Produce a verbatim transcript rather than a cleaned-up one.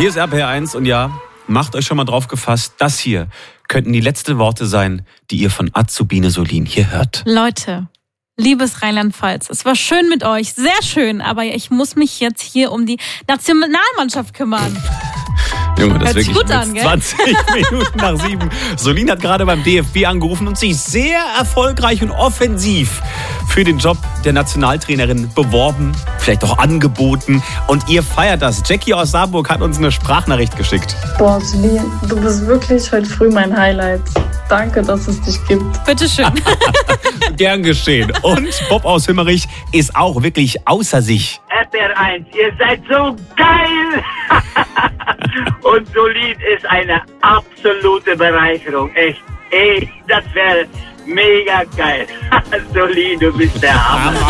Hier ist R P R eins und ja, macht euch schon mal drauf gefasst, das hier könnten die letzten Worte sein, die ihr von Azubine Solin hier hört. Leute, liebes Rheinland-Pfalz, es war schön mit euch, sehr schön, aber ich muss mich jetzt hier um die Nationalmannschaft kümmern. Junge, das Hört ist sich wirklich gut an, gell? zwanzig Minuten nach sieben. Solin hat gerade beim D F B angerufen und sich sehr erfolgreich und offensiv für den Job der Nationaltrainerin beworben, vielleicht auch angeboten. Und ihr feiert das. Jackie aus Saarburg hat uns eine Sprachnachricht geschickt. Boah, Solin, du bist wirklich heute früh mein Highlight. Danke, dass es dich gibt. Bitteschön. Gern geschehen. Und Bob aus Himmerich ist auch wirklich außer sich. R P R eins, ihr seid so geil! Und Solin ist eine absolute Bereicherung. Echt, echt, das wäre mega geil. Solin, du bist der Hammer.